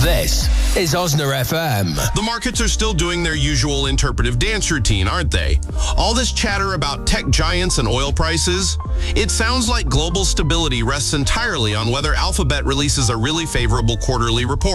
This is Osner FM. The markets are still doing their usual interpretive dance routine, aren't they? All this chatter about tech giants and oil prices, it sounds like global stability rests entirely on whether Alphabet releases a really favorable quarterly report.